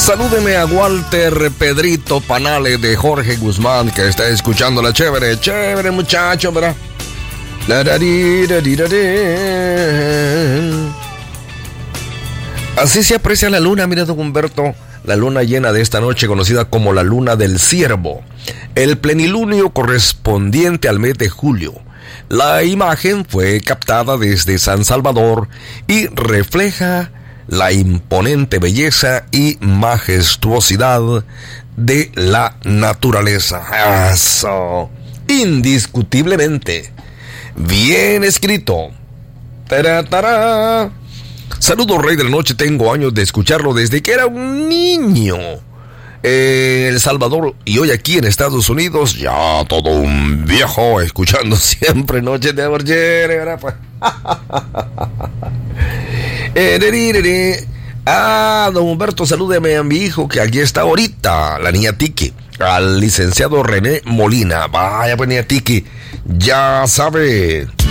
Salúdeme a Walter Pedrito Panales de Jorge Guzmán, que está escuchando la chévere, chévere muchacho, ¿verdad? Así se aprecia la luna, mira don Humberto, la luna llena de esta noche conocida como la luna del ciervo, el plenilunio correspondiente al mes de julio. La imagen fue captada desde San Salvador y refleja la imponente belleza y majestuosidad de la naturaleza. Eso, indiscutiblemente. Bien escrito. Taratara. Saludos, Rey de la Noche. Tengo años de escucharlo desde que era un niño en El Salvador y hoy aquí en Estados Unidos, ya todo un viejo, escuchando siempre Noche de Ayer. Don Humberto, salúdeme a mi hijo que aquí está ahorita, la niña Tiki, al licenciado René Molina. Vaya pues, niña Tiki, ya sabe.